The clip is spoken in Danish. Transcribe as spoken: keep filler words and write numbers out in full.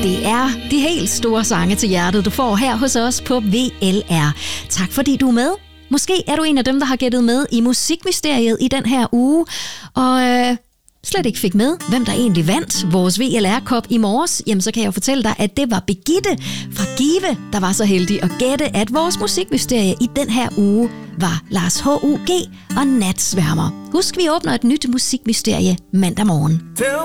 Det er de helt store sange til hjertet, du får her hos os på V L R. Tak fordi du er med. Måske er du en af dem, der har gættet med i Musikmysteriet i den her uge, og øh, slet ikke fik med, hvem der egentlig vandt vores V L R-kop i morges. Jamen, så kan jeg jo fortælle dig, at det var Birgitte fra Give, der var så heldig at gætte, at vores musikmysterie i den her uge var Lars H U G og Natsværmer. Husk, vi åbner et nyt musikmysterie mandag morgen.